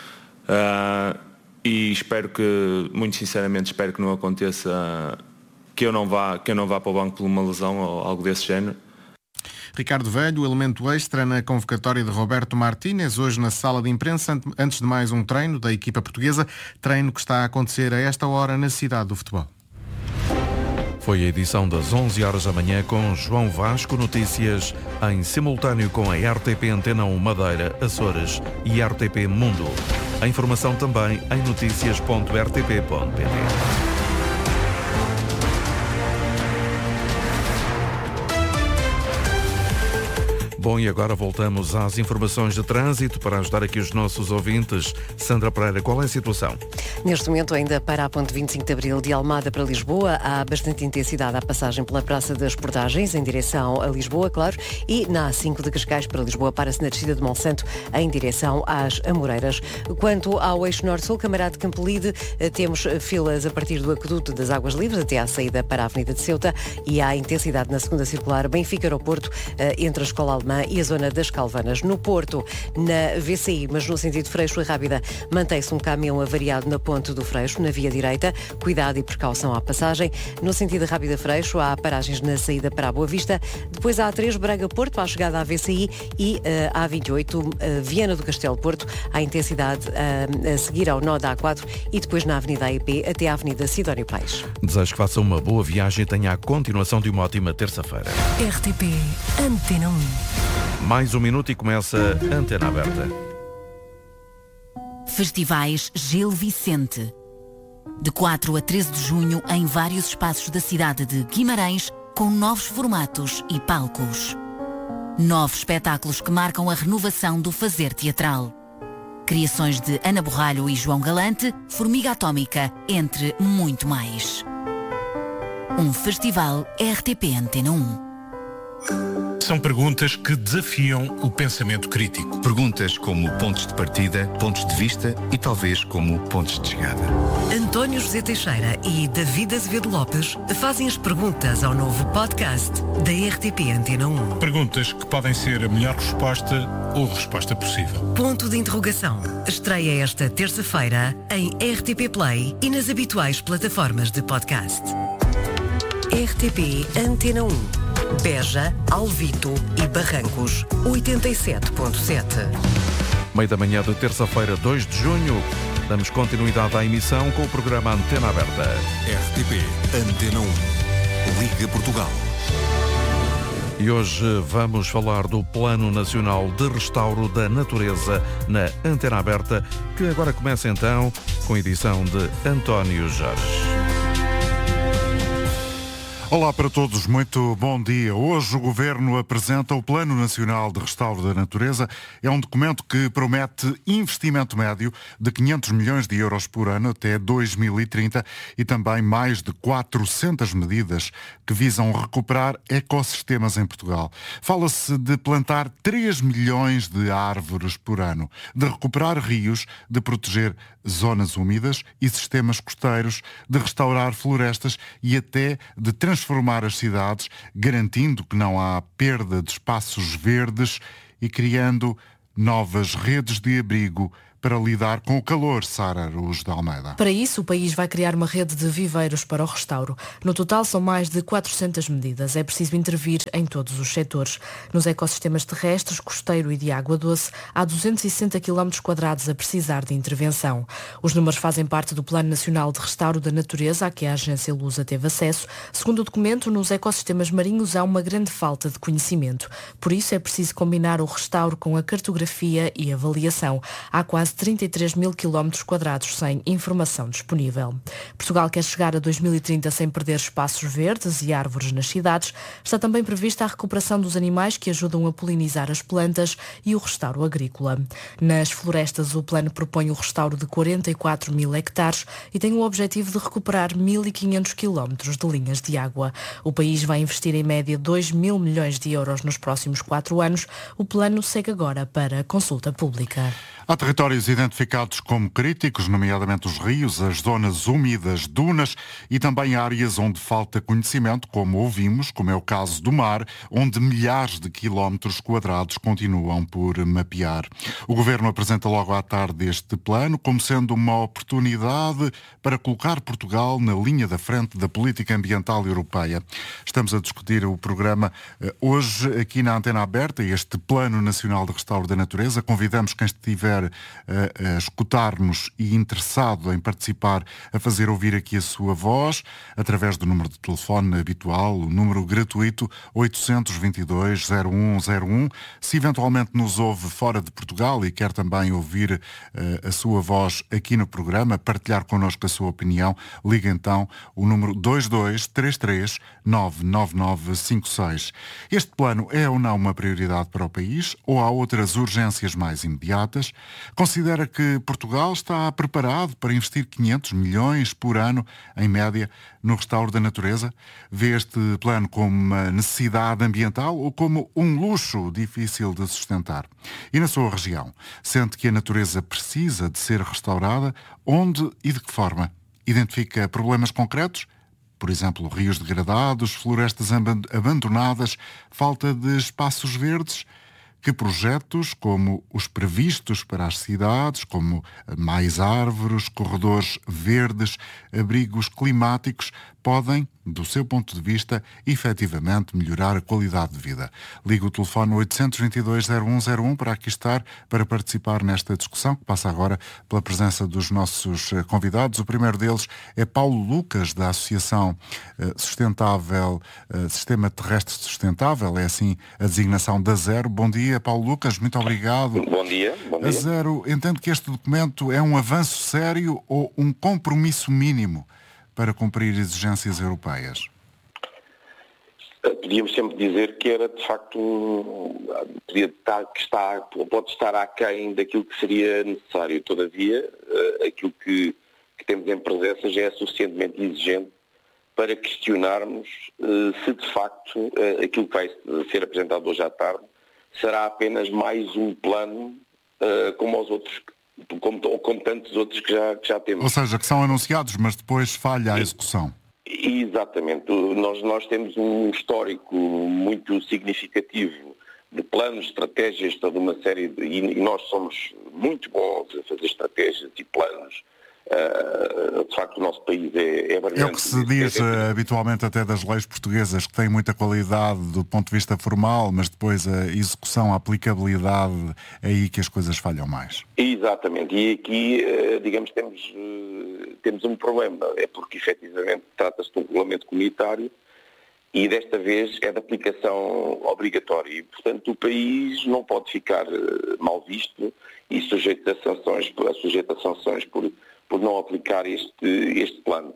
e espero que, muito sinceramente, espero que não aconteça que eu não vá para o banco por uma lesão ou algo desse género. Ricardo Velho, elemento extra na convocatória de Roberto Martínez, hoje na sala de imprensa, antes de mais um treino da equipa portuguesa, treino que está a acontecer a esta hora na cidade do futebol. Foi a edição das 11 horas da manhã com João Vasco, notícias em simultâneo com a RTP Antena 1 Madeira, Açores e RTP Mundo. A informação também em noticias.rtp.pt. Bom, e agora voltamos às informações de trânsito para ajudar aqui os nossos ouvintes. Sandra Pereira, qual é a situação? Neste momento, ainda para a ponte 25 de Abril de Almada para Lisboa, há bastante intensidade à passagem pela Praça das Portagens, em direção a Lisboa, claro, e na A5 de Cascais para Lisboa, para-se na descida de Monsanto, em direção às Amoreiras. Quanto ao eixo Norte-Sul, Camarate Campolide, temos filas a partir do Aqueduto das Águas Livres até à saída para a Avenida de Ceuta, e há intensidade na segunda circular Benfica-Aeroporto, entre a Escola Alemã e a zona das Calvanas. No Porto, na VCI, mas no sentido Freixo e Rábida, mantém-se um caminhão avariado na ponte do Freixo, na via direita. Cuidado e precaução à passagem. No sentido Rábida-Freixo, há paragens na saída para a Boa Vista. Depois há A3 Braga-Porto, à chegada à VCI, e a A28 Viana do Castelo-Porto, há intensidade a seguir ao nó da A4 e depois na Avenida AEP até à Avenida Sidónio Pais. Desejo que faça uma boa viagem e tenha a continuação de uma ótima terça-feira. RTP Antena 1. Mais um minuto e começa a Antena Aberta. Festivais Gil Vicente. De 4 a 13 de junho, em vários espaços da cidade de Guimarães, com novos formatos e palcos. 9 espetáculos que marcam a renovação do fazer teatral. Criações de Ana Borralho e João Galante, Formiga Atómica, entre muito mais. Um festival RTP Antena 1. São perguntas que desafiam o pensamento crítico. Perguntas como pontos de partida, pontos de vista e talvez como pontos de chegada. António José Teixeira e David Azevedo Lopes fazem as perguntas ao novo podcast da RTP Antena 1. Perguntas que podem ser a melhor resposta ou resposta possível. Ponto de interrogação. Estreia esta terça-feira em RTP Play e nas habituais plataformas de podcast. RTP Antena 1. Beja, Alvito e Barrancos, 87.7. Meio da manhã de terça-feira, 2 de junho, damos continuidade à emissão com o programa Antena Aberta. RTP Antena 1, Liga Portugal. E hoje vamos falar do Plano Nacional de Restauro da Natureza na Antena Aberta, que agora começa então com a edição de António Jorge. Olá para todos, muito bom dia. Hoje o Governo apresenta o Plano Nacional de Restauro da Natureza. É um documento que promete investimento médio de 500 milhões de euros por ano até 2030 e também mais de 400 medidas que visam recuperar ecossistemas em Portugal. Fala-se de plantar 3 milhões de árvores por ano, de recuperar rios, de proteger zonas úmidas e sistemas costeiros, de restaurar florestas e até de transformar as cidades, garantindo que não há perda de espaços verdes e criando novas redes de abrigo para lidar com o calor. Sara Araújo de Almeida. Para isso, o país vai criar uma rede de viveiros para o restauro. No total, são mais de 400 medidas. É preciso intervir em todos os setores. Nos ecossistemas terrestres, costeiro e de água doce, há 260 km² a precisar de intervenção. Os números fazem parte do Plano Nacional de Restauro da Natureza, a que a Agência Lusa teve acesso. Segundo o documento, nos ecossistemas marinhos há uma grande falta de conhecimento. Por isso, é preciso combinar o restauro com a cartografia e avaliação. Há quase 33 mil km² sem informação disponível. Portugal quer chegar a 2030 sem perder espaços verdes e árvores nas cidades. Está também prevista a recuperação dos animais que ajudam a polinizar as plantas e o restauro agrícola. Nas florestas, o plano propõe o restauro de 44 mil hectares e tem o objetivo de recuperar 1.500 km de linhas de água. O país vai investir em média 2 mil milhões de euros nos próximos 4 anos. O plano segue agora para consulta pública. Há territórios identificados como críticos, nomeadamente os rios, as zonas úmidas, dunas e também áreas onde falta conhecimento, como ouvimos, como é o caso do mar, onde milhares de quilómetros quadrados continuam por mapear. O Governo apresenta logo à tarde este plano como sendo uma oportunidade para colocar Portugal na linha da frente da política ambiental europeia. Estamos a discutir o programa hoje aqui na Antena Aberta, este Plano Nacional de Restauro da Natureza. Convidamos quem estiver a escutar-nos e interessado em participar, a fazer ouvir aqui a sua voz, através do número de telefone habitual, o número gratuito 822-0101. Se eventualmente nos ouve fora de Portugal e quer também ouvir a sua voz aqui no programa, partilhar connosco a sua opinião, liga então o número 2233-99956. Este plano é ou não uma prioridade para o país, ou há outras urgências mais imediatas? Considera que Portugal está preparado para investir 500 milhões por ano, em média, no restauro da natureza? Vê este plano como uma necessidade ambiental ou como um luxo difícil de sustentar? E na sua região, sente que a natureza precisa de ser restaurada? Onde e de que forma? Identifica problemas concretos? Por exemplo, rios degradados, florestas abandonadas, falta de espaços verdes? Que projetos, como os previstos para as cidades, como mais árvores, corredores verdes, abrigos climáticos, podem, do seu ponto de vista, efetivamente melhorar a qualidade de vida? Liga o telefone 822-0101 para aqui estar, para participar nesta discussão, que passa agora pela presença dos nossos convidados. O primeiro deles é Paulo Lucas, da Associação Sustentável, Sistema Terrestre Sustentável, é assim a designação da Zero. Bom dia, Paulo Lucas, muito obrigado. Bom dia. A Zero entende que este documento é um avanço sério ou um compromisso mínimo para cumprir exigências europeias? Podíamos sempre dizer que era, de facto, pode estar aquém daquilo que seria necessário. Todavia, aquilo que temos em presença já é suficientemente exigente para questionarmos se, de facto, aquilo que vai ser apresentado hoje à tarde será apenas mais um plano como os outros, como tantos outros que já temos. Ou seja, que são anunciados, mas depois falha a execução. Exatamente. Nós temos um histórico muito significativo de planos, estratégias, toda uma série e nós somos muito bons a fazer estratégias e planos. De facto, o nosso país é brilhante. É o que se diz habitualmente até das leis portuguesas, que têm muita qualidade do ponto de vista formal, mas depois a execução, a aplicabilidade, é aí que as coisas falham mais. Exatamente. E aqui, digamos, temos um problema. É porque, efetivamente, trata-se de um regulamento comunitário e, desta vez, é de aplicação obrigatória. E, portanto, o país não pode ficar mal visto e sujeito a sanções por não aplicar este plano.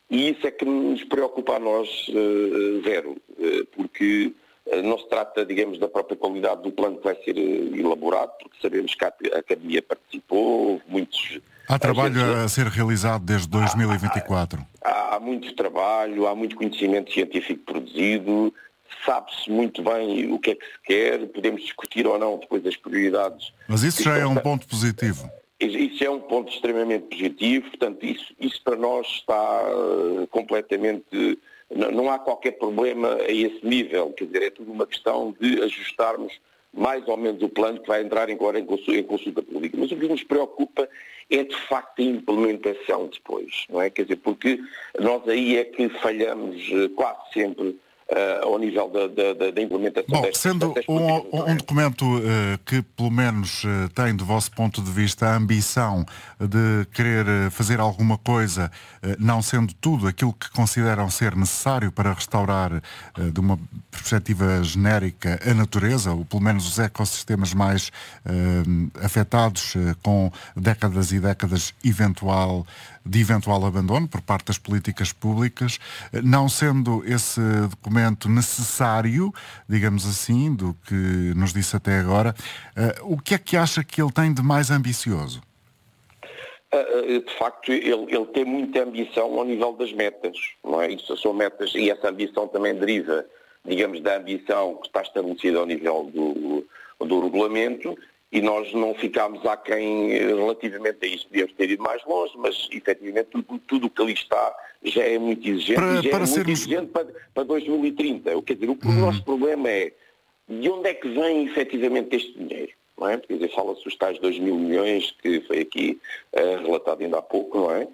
E isso é que nos preocupa a nós, zero, porque não se trata, digamos, da própria qualidade do plano que vai ser elaborado, porque sabemos que a Academia participou, houve muitos... Há trabalho a ser realizado desde 2024. Há muito trabalho, há muito conhecimento científico produzido, sabe-se muito bem o que é que se quer, podemos discutir ou não depois as prioridades. Mas isso já é um ponto positivo. Isso é um ponto extremamente positivo, portanto, isso para nós está completamente... Não há qualquer problema a esse nível, quer dizer, é tudo uma questão de ajustarmos mais ou menos o plano que vai entrar agora em consulta pública. Mas o que nos preocupa é, de facto, a implementação depois, não é? Quer dizer, porque nós aí é que falhamos quase sempre ao nível da implementação. Bom, sendo um documento que, pelo menos, tem, do vosso ponto de vista, a ambição de querer fazer alguma coisa, não sendo tudo aquilo que consideram ser necessário para restaurar, de uma perspectiva genérica, a natureza, ou pelo menos os ecossistemas mais afetados, com décadas e décadas de eventual abandono por parte das políticas públicas, não sendo esse documento necessário, digamos assim, do que nos disse até agora, o que é que acha que ele tem de mais ambicioso? De facto, ele tem muita ambição ao nível das metas, não é? Isso são metas, e essa ambição também deriva, digamos, da ambição que está estabelecida ao nível do regulamento, e nós não ficámos aquém relativamente a isso. Podíamos ter ido mais longe, mas efetivamente tudo o que ali está já é muito exigente, exigente para 2030. Quer dizer, o nosso problema é de onde é que vem efetivamente este dinheiro? Não é? Quer dizer, fala-se os tais 2 mil milhões que foi aqui relatado ainda há pouco, não é?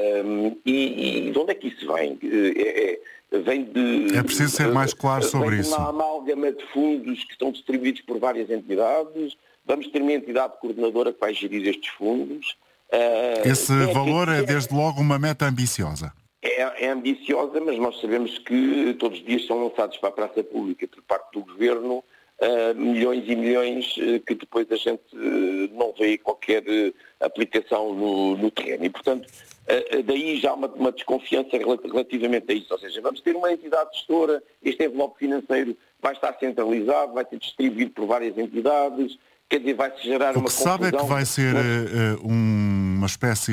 E de onde é que isso vem? Vem de... É preciso ser mais claro sobre isso. Vem de uma amálgama de fundos que são distribuídos por várias entidades. Vamos ter uma entidade coordenadora que vai gerir estes fundos. Esse valor é, desde logo, uma meta ambiciosa. É ambiciosa, mas nós sabemos que todos os dias são lançados para a praça pública por parte do Governo milhões e milhões que depois a gente não vê qualquer aplicação no terreno. E, portanto, daí já uma desconfiança relativamente a isso. Ou seja, vamos ter uma entidade gestora, este envelope financeiro vai estar centralizado, vai ser distribuído por várias entidades. Quer dizer, vai-se gerar uma confusão. O que sabe é que vai ser uma espécie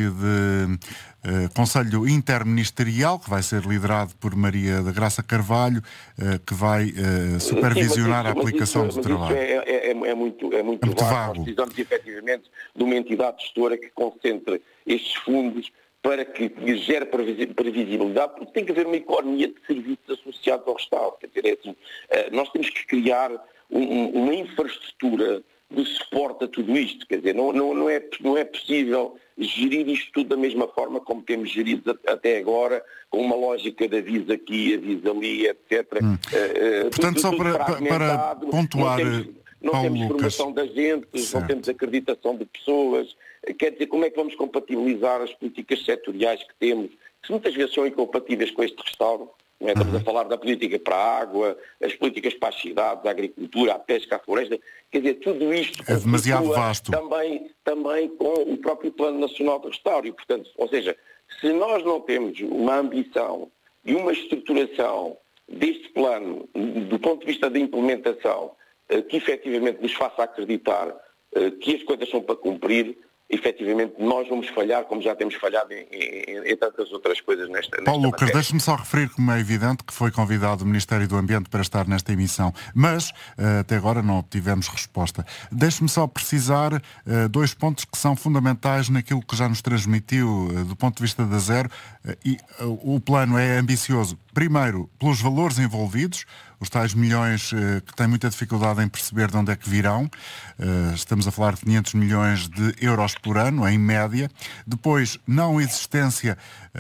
de Conselho Interministerial, que vai ser liderado por Maria da Graça Carvalho, que vai supervisionar a aplicação do trabalho. É muito vago. Nós precisamos, efetivamente, de uma entidade gestora que concentre estes fundos para que gere previsibilidade, porque tem que haver uma economia de serviços associados ao restauro. Quer dizer, nós temos que criar uma infraestrutura de suporte a tudo isto, quer dizer, não é possível gerir isto tudo da mesma forma como temos gerido até agora, com uma lógica de avisa aqui, avisa ali, etc. Portanto, só para pontuar, não temos Lucas, formação de agentes, não temos acreditação de pessoas, quer dizer, como é que vamos compatibilizar as políticas setoriais que temos, que muitas vezes são incompatíveis com este restauro? Não é? Estamos a falar da política para a água, as políticas para as cidades, a agricultura, a pesca, a floresta. Quer dizer, tudo isto é demasiado vasto. Também com o próprio Plano Nacional de Restauro. E, portanto, ou seja, se nós não temos uma ambição e uma estruturação deste plano, do ponto de vista da implementação, que efetivamente nos faça acreditar que as coisas são para cumprir, efetivamente nós vamos falhar, como já temos falhado em tantas outras coisas nesta Paulo Lucas, matéria. deixe-me só referir, como é evidente, que foi convidado o Ministério do Ambiente para estar nesta emissão, mas até agora não obtivemos resposta. Deixe-me só precisar 2 pontos que são fundamentais naquilo que já nos transmitiu do ponto de vista da Zero, e o plano é ambicioso. Primeiro, pelos valores envolvidos, os tais milhões que têm muita dificuldade em perceber de onde é que virão. Estamos a falar de 500 milhões de euros por ano, em média. Depois, não existência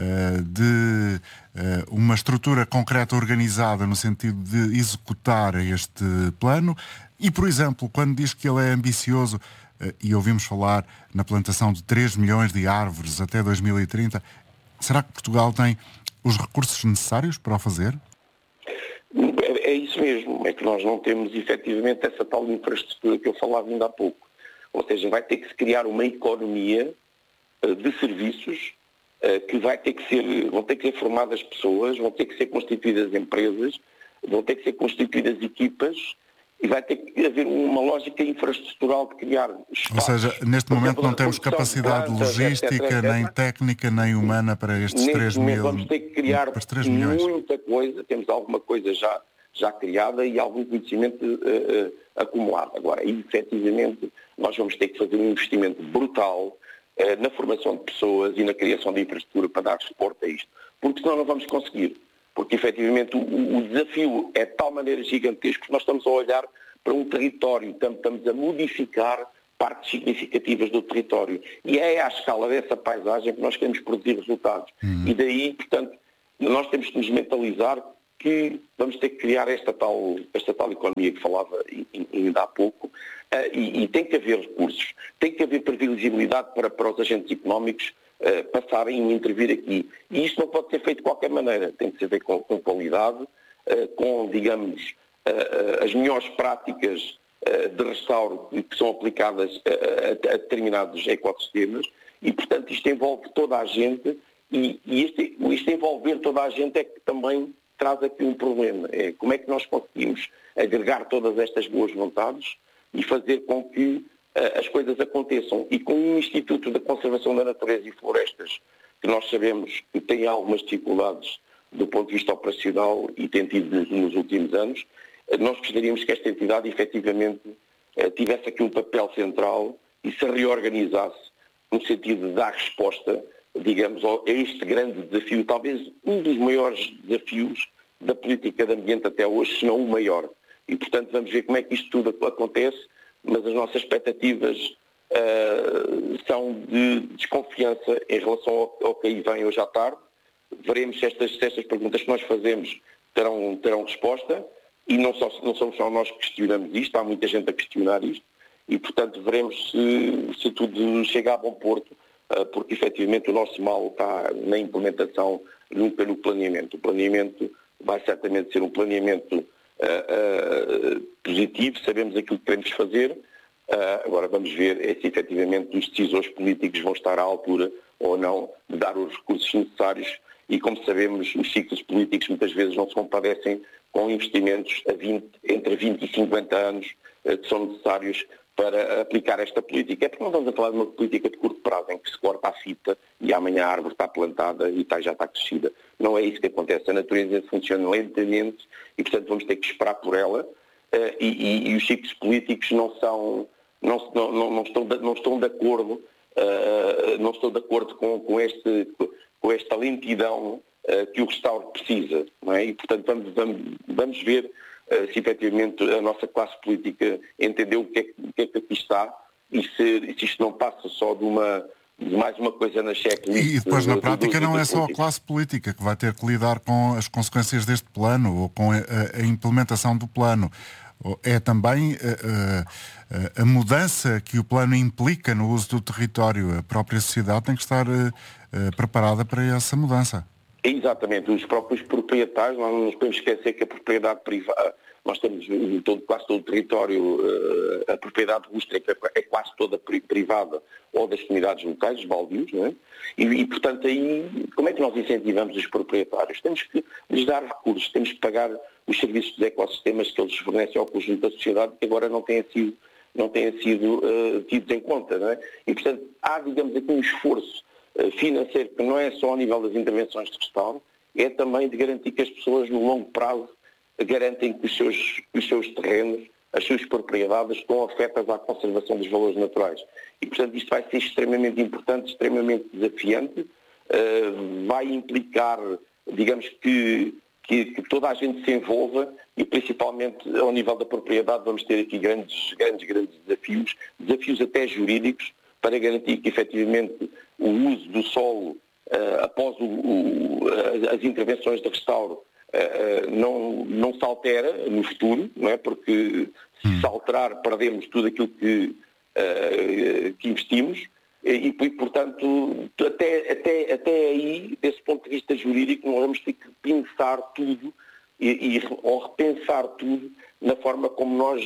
de uma estrutura concreta organizada no sentido de executar este plano. E, por exemplo, quando diz que ele é ambicioso, e ouvimos falar na plantação de 3 milhões de árvores até 2030, será que Portugal tem os recursos necessários para o fazer? É isso mesmo, é que nós não temos efetivamente essa tal infraestrutura que eu falava ainda há pouco. Ou seja, vai ter que se criar uma economia de serviços que vão ter que ser formadas pessoas, vão ter que ser constituídas empresas, vão ter que ser constituídas equipas e vai ter que haver uma lógica infraestrutural de criar espaços. Ou seja, neste momento não temos capacidade logística, nem técnica, nem humana para estes 3 mil. Vamos ter que criar muita coisa, temos alguma coisa já criada e algum conhecimento acumulado. Agora, efetivamente, nós vamos ter que fazer um investimento brutal na formação de pessoas e na criação de infraestrutura para dar suporte a isto. Porque senão não vamos conseguir. Porque, efetivamente, o desafio é de tal maneira gigantesco que nós estamos a olhar para um território, estamos a modificar partes significativas do território. E é à escala dessa paisagem que nós queremos produzir resultados. E daí, portanto, nós temos que nos mentalizar que vamos ter que criar esta tal economia que falava ainda há pouco, e tem que haver recursos, tem que haver previsibilidade para os agentes económicos passarem a intervir aqui. E isto não pode ser feito de qualquer maneira, tem que ser feito com qualidade, com, digamos, as melhores práticas de restauro que são aplicadas a determinados ecossistemas e, portanto, isto envolve toda a gente e isto envolver toda a gente é que também traz aqui um problema. É como é que nós conseguimos agregar todas estas boas vontades e fazer com que as coisas aconteçam. E com o Instituto da Conservação da Natureza e Florestas, que nós sabemos que tem algumas dificuldades do ponto de vista operacional e tem tido nos últimos anos, nós gostaríamos que esta entidade efetivamente tivesse aqui um papel central e se reorganizasse no sentido de dar resposta, digamos, a este grande desafio, talvez um dos maiores desafios da política de ambiente até hoje, se não o maior. E, portanto, vamos ver como é que isto tudo acontece, mas as nossas expectativas são de desconfiança em relação ao que aí vem hoje à tarde. Veremos se estas perguntas que nós fazemos terão resposta e não somos só nós que questionamos isto, há muita gente a questionar isto e, portanto, veremos se tudo chega a bom porto, porque, efetivamente, o nosso mal está na implementação, nunca no planeamento. O planeamento vai certamente ser um planeamento positivo, sabemos aquilo que queremos fazer, agora vamos ver se efetivamente os decisores políticos vão estar à altura ou não de dar os recursos necessários e, como sabemos, os ciclos políticos muitas vezes não se compadecem com investimentos entre 20 e 50 anos que são necessários para aplicar esta política. É porque não estamos a falar de uma política de curto prazo em que se corta a fita e amanhã a árvore está plantada e já está crescida. Não é isso que acontece. A natureza funciona lentamente e, portanto, vamos ter que esperar por ela e os ciclos políticos não estão de acordo com esta lentidão que o restauro precisa. Não é? E, portanto, vamos ver se efetivamente a nossa classe política entendeu o que é que aqui está e se isto não passa só de mais uma coisa na checklist. E depois na prática não é só a classe política que vai ter que lidar com as consequências deste plano ou com a implementação do plano. É também a mudança que o plano implica no uso do território. A própria sociedade tem que estar preparada para essa mudança. Exatamente, os próprios proprietários, nós não nos podemos esquecer que a propriedade privada, nós temos em quase todo o território, a propriedade rústica é quase toda privada ou das comunidades locais, dos baldios, não é? E, portanto, aí, como é que nós incentivamos os proprietários? Temos que lhes dar recursos, temos que pagar os serviços dos ecossistemas que eles fornecem ao conjunto da sociedade que agora não têm sido tidos em conta, não é? E, portanto, há, digamos aqui, um esforço financeiro que não é só ao nível das intervenções de restauro, é também de garantir que as pessoas no longo prazo garantem que os seus terrenos, as suas propriedades estão afetas à conservação dos valores naturais. E, portanto, isto vai ser extremamente importante, extremamente desafiante, vai implicar, digamos, que toda a gente se envolva e, principalmente, ao nível da propriedade, vamos ter aqui grandes desafios até jurídicos, para garantir que, efetivamente, o uso do solo após as intervenções de restauro não se altera no futuro, não é? Porque se alterar, perdemos tudo aquilo que investimos e, portanto, até aí, desse ponto de vista jurídico, nós vamos ter que pensar tudo ou repensar tudo na forma como nós...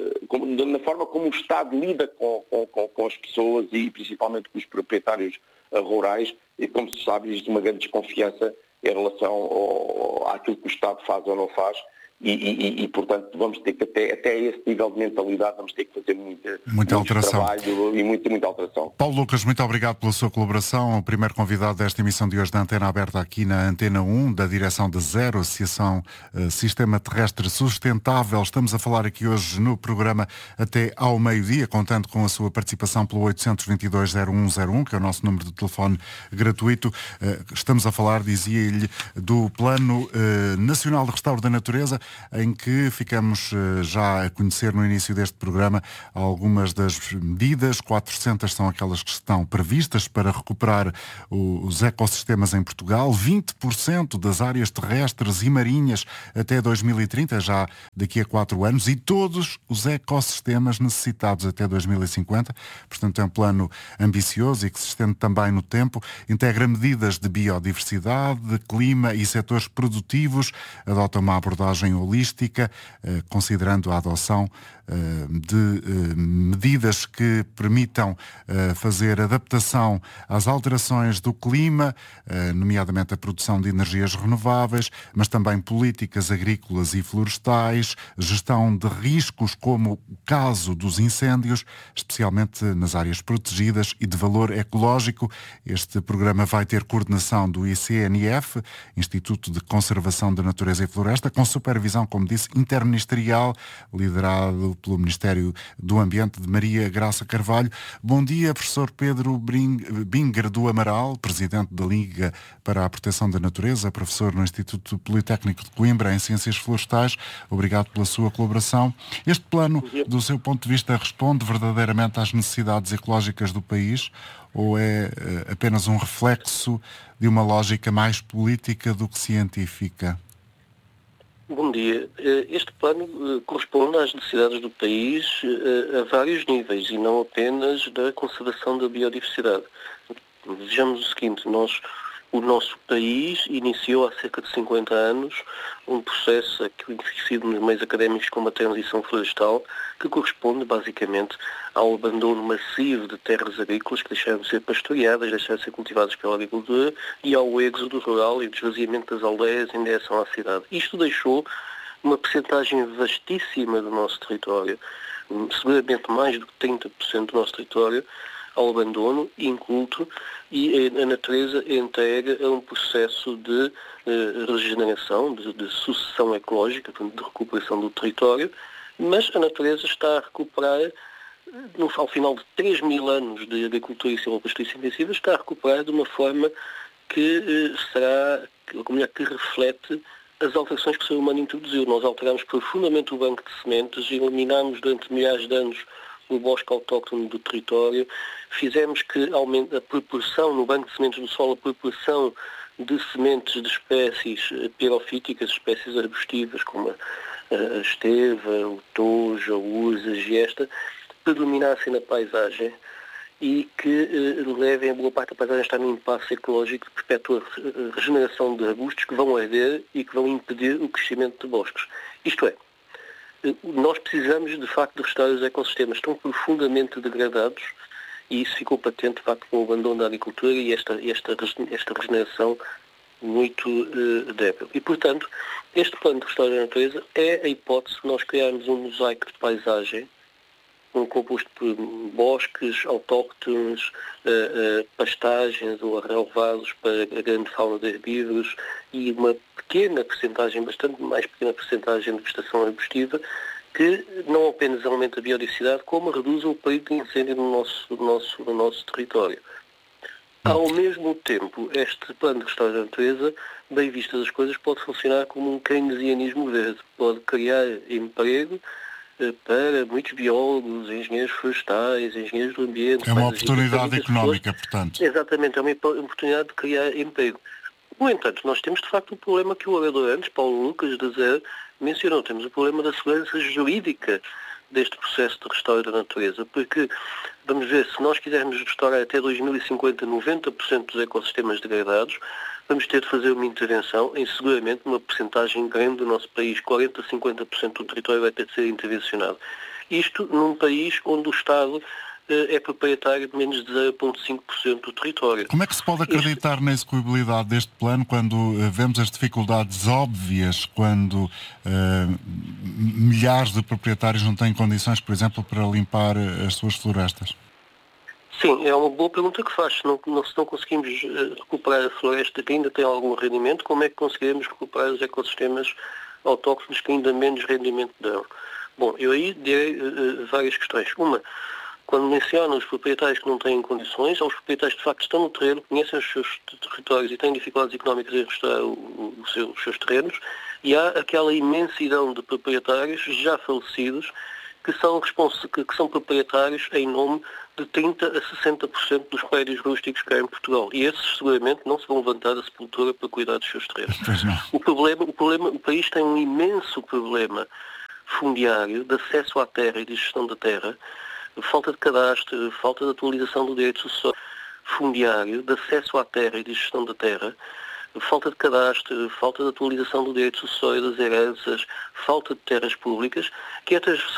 na forma como o Estado lida com as pessoas e principalmente com os proprietários rurais, e como se sabe, existe uma grande desconfiança em relação àquilo que o Estado faz ou não faz, e portanto, vamos ter que, até esse nível de mentalidade, vamos ter que fazer muita alteração. Trabalho e muita alteração. Paulo Lucas, muito obrigado pela sua colaboração. O primeiro convidado desta emissão de hoje da Antena Aberta aqui na Antena 1, da direção da Zero, Associação Sistema Terrestre Sustentável. Estamos a falar aqui hoje no programa até ao meio-dia, contando com a sua participação pelo 822-0101, que é o nosso número de telefone gratuito. Estamos a falar, dizia-lhe, do Plano Nacional de Restauro da Natureza, em que ficamos já a conhecer no início deste programa algumas das medidas. 400 são aquelas que estão previstas para recuperar os ecossistemas em Portugal, 20% das áreas terrestres e marinhas até 2030, já daqui a 4 anos, e todos os ecossistemas necessitados até 2050. Portanto, é um plano ambicioso e que se estende também no tempo. Integra medidas de biodiversidade, de clima e setores produtivos, adota uma abordagem holística, considerando a adoção de medidas que permitam fazer adaptação às alterações do clima, nomeadamente a produção de energias renováveis, mas também políticas agrícolas e florestais, gestão de riscos como o caso dos incêndios, especialmente nas áreas protegidas e de valor ecológico. Este programa vai ter coordenação do ICNF, Instituto de Conservação da Natureza e Floresta, com supervisão, como disse, interministerial, liderado pelo Ministério do Ambiente, de Maria Graça Carvalho. Bom dia, professor Pedro Binger do Amaral, presidente da Liga para a Proteção da Natureza, professor no Instituto Politécnico de Coimbra em Ciências Florestais. Obrigado pela sua colaboração. Este plano, do seu ponto de vista, responde verdadeiramente às necessidades ecológicas do país ou é apenas um reflexo de uma lógica mais política do que científica? Bom dia. Este plano corresponde às necessidades do país a vários níveis e não apenas da conservação da biodiversidade. Vejamos o seguinte, o nosso país iniciou há cerca de 50 anos um processo conhecido nos meios académicos como a transição florestal, que corresponde basicamente ao abandono massivo de terras agrícolas que deixaram de ser pastoreadas, deixaram de ser cultivadas pela agricultura, e ao êxodo rural e o esvaziamento das aldeias em direção à cidade. Isto deixou uma percentagem vastíssima do nosso território, seguramente mais do que 30% do nosso território, ao abandono inculto, e a natureza entrega a um processo de regeneração, de sucessão ecológica, de recuperação do território, mas a natureza está a recuperar, ao final de 3.000 anos de agricultura e silvopastoriça intensiva, está a recuperar de uma forma que que reflete as alterações que o ser humano introduziu. Nós alterámos profundamente o banco de sementes, eliminámos durante milhares de anos o bosque autóctone do território, fizemos que aumente a proporção no banco de sementes do solo, a proporção de sementes de espécies pirofíticas, espécies arbustivas como a esteva, o tojo, a urza, a giesta, predominassem na paisagem e que levem a boa parte da paisagem a estar num impasse ecológico que perpetua a regeneração de arbustos que vão arder e que vão impedir o crescimento de bosques. Isto é, nós precisamos, de facto, de restaurar os ecossistemas. Estão profundamente degradados e isso ficou patente, de facto, com o abandono da agricultura e esta regeneração muito débil. E, portanto, este plano de restauro da natureza é a hipótese de nós criarmos um mosaico de paisagem, composto por bosques autóctones, pastagens ou relevados para a grande fauna de herbívoros e uma pequena percentagem, bastante mais pequena percentagem de vegetação arbustiva, que não apenas aumenta a biodiversidade, como reduz o perigo de incêndio no nosso território. Ao mesmo tempo, este plano de restauro da natureza, bem vistas as coisas, pode funcionar como um keynesianismo verde. Pode criar emprego para muitos biólogos, engenheiros florestais, engenheiros do ambiente. É uma oportunidade económica, portanto. Exatamente, é uma oportunidade de criar emprego. No entanto, nós temos de facto o problema que o orador antes, Paulo Lucas, da Zero, mencionou. Temos o problema da segurança jurídica deste processo de restauro da natureza, porque, vamos ver, se nós quisermos restaurar até 2050 90% dos ecossistemas degradados, vamos ter de fazer uma intervenção em seguramente uma percentagem grande do nosso país, 40% a 50% do território vai ter de ser intervencionado. Isto num país onde o Estado é proprietário de menos de 0,5% do território. Como é que se pode acreditar na execuibilidade deste plano quando vemos as dificuldades óbvias, quando milhares de proprietários não têm condições, por exemplo, para limpar as suas florestas? Sim, é uma boa pergunta que faz. Se não conseguimos recuperar a floresta que ainda tem algum rendimento, como é que conseguiremos recuperar os ecossistemas autóctones que ainda menos rendimento dão? Bom, eu aí direi várias questões. Uma, quando menciono os proprietários que não têm condições, ou os proprietários que de facto estão no terreno, conhecem os seus territórios e têm dificuldades económicas em restaurar os seus terrenos, e há aquela imensidão de proprietários já falecidos que são proprietários em nome de 30% a 60% dos prédios rústicos que há em Portugal. E esses seguramente não se vão levantar da sepultura para cuidar dos seus terrenos. O país tem um imenso problema fundiário de acesso à terra e de gestão da terra, falta de cadastro, falta de atualização do direito sucessório fundiário, de acesso à terra e de gestão da terra, falta de cadastro, falta de atualização do direito sucessório das heranças, falta de terras públicas, que estas